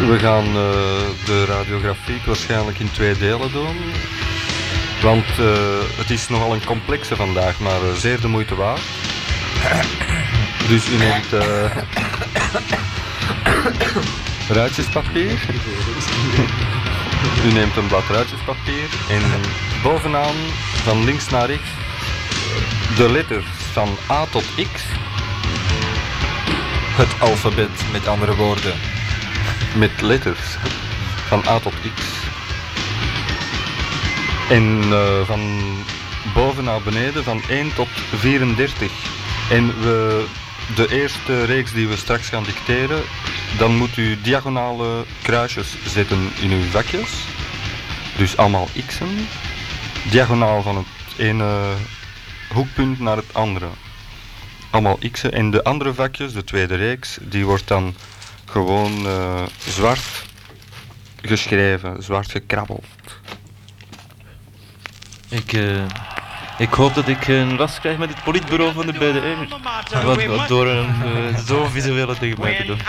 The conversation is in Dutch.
We gaan de radiografiek waarschijnlijk in 2 delen doen. Want het is nogal een complexe vandaag, maar zeer de moeite waard. Dus u neemt ruitjespapier. U neemt een blad ruitjespapier en bovenaan, van links naar rechts, de letters van A tot X. Het alfabet, met andere woorden. Met letters van A tot X. En van boven naar beneden van 1 tot 34. En de eerste reeks die we straks gaan dicteren, dan moet u diagonale kruisjes zetten in uw vakjes. Dus allemaal x'en. Diagonaal van het ene hoekpunt naar het andere. Allemaal x'en. En de andere vakjes, de tweede reeks, die wordt dan gewoon zwart geschreven, zwart gekrabbeld. Ik hoop dat ik een last krijg met het politbureau van de BDR. Want door zo visuele dingen mee te doen.